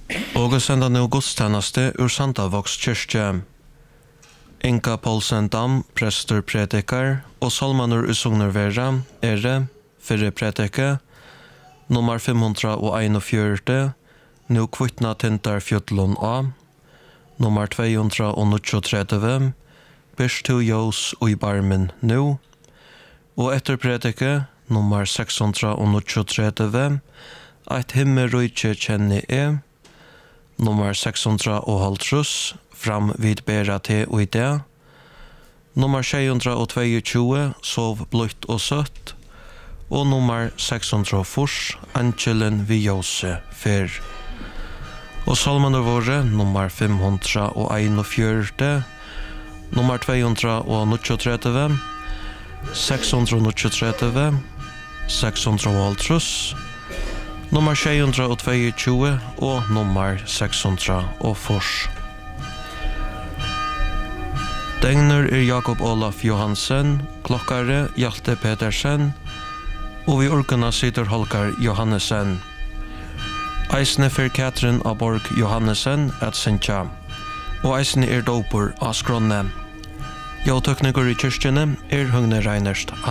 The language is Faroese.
Og senda nu gudstjeneste ur Sandavoks kyrkje. Inka Paulsen Dam, prester predikar, og salmanur usugnervera, fyrre predike, nummer 541, nu kvittna tintar fjöllon A, nummer 239, Birs to Jós og i barmen nu, og etter predike, nummer 639, Eit himmelrujtje kjenne nummer 650, fram vid bera te og i det, nummer 622, sov blutt og søtt, og nummer 600, Angelen vi Jose fyr. Og salmene våre, nummer 541, nummer 239, 639, 650, nummer 622 og nummer 600. Degner Jakob Olaf Johansen, klokkare Hjalte Petersen, og vi orkene sitter Holkar Johannesen. Eisne for Katrin Aborg Johannesen at Sintja, og eisne dopur av skronne. Jo tekniker i kyrkjene Høgne Reinerst